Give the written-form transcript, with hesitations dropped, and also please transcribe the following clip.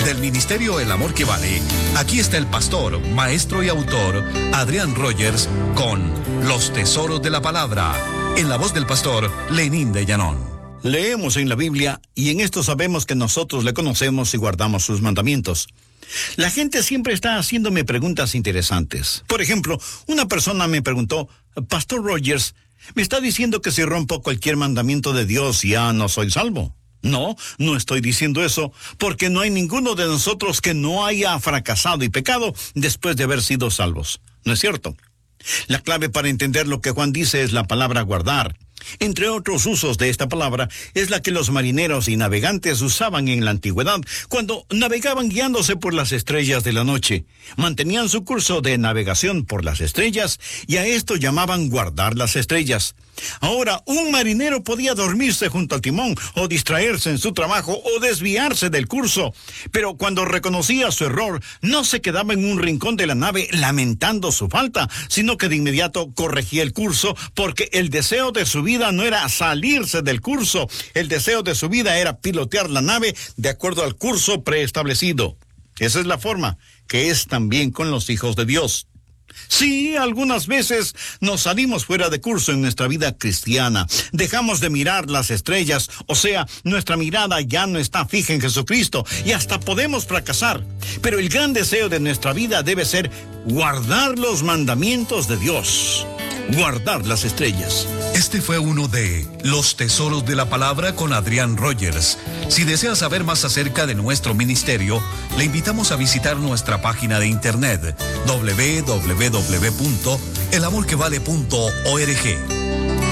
Del Ministerio El Amor que Vale, aquí está el pastor, maestro y autor, Adrián Rogers, con Los Tesoros de la Palabra, en la voz del pastor Lenín de Llanón. Leemos en la Biblia y en esto sabemos que nosotros le conocemos y guardamos sus mandamientos. La gente siempre está haciéndome preguntas interesantes. Por ejemplo, una persona me preguntó, Pastor Rogers, ¿me está diciendo que si rompo cualquier mandamiento de Dios ya no soy salvo? No, no estoy diciendo eso, porque no hay ninguno de nosotros que no haya fracasado y pecado después de haber sido salvos. ¿No es cierto? La clave para entender lo que Juan dice es la palabra guardar. Entre otros usos de esta palabra es la que los marineros y navegantes usaban en la antigüedad cuando navegaban guiándose por las estrellas de la noche. Mantenían su curso de navegación por las estrellas y a esto llamaban guardar las estrellas. Ahora, un marinero podía dormirse junto al timón o distraerse en su trabajo o desviarse del curso, pero cuando reconocía su error, no se quedaba en un rincón de la nave lamentando su falta, sino que de inmediato corregía el curso porque el deseo de su vida no era salirse del curso, el deseo de su vida era pilotear la nave de acuerdo al curso preestablecido. Esa es la forma que es también con los hijos de Dios. Sí, algunas veces nos salimos fuera de curso en nuestra vida cristiana. Dejamos de mirar las estrellas, o sea, nuestra mirada ya no está fija en Jesucristo y hasta podemos fracasar. Pero el gran deseo de nuestra vida debe ser guardar los mandamientos de Dios, guardar las estrellas. Este fue uno de Los Tesoros de la Palabra con Adrián Rogers. Si desea saber más acerca de nuestro ministerio, le invitamos a visitar nuestra página de internet www.elamorquevale.org.